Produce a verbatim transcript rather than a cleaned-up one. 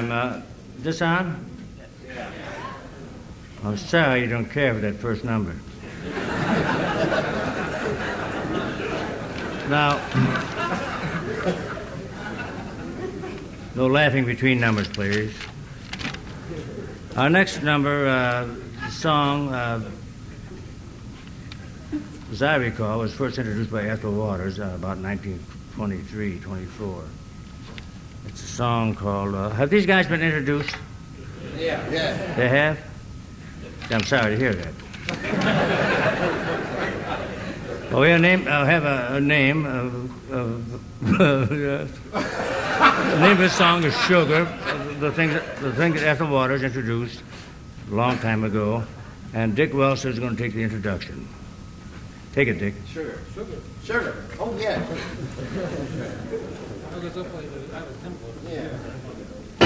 time. Uh, this on? I'm sorry you don't care for that first number. Now, no laughing between numbers, please. Our next number, uh, song, uh, as I recall, was first introduced by Ethel Waters uh, about nineteen twenty-three, twenty-four. It's a song called, uh, have these guys been introduced? Yeah. Yeah. They have? I'm sorry to hear that. Well, we have a name, uh, have a, a name. Of, of, uh, the name of the song is Sugar, the thing that, the thing that Ethel Waters introduced a long time ago. And Dick Wells is going to take the introduction. Take it, Dick. Sugar. Sugar. Sugar. Oh, yeah. Yeah.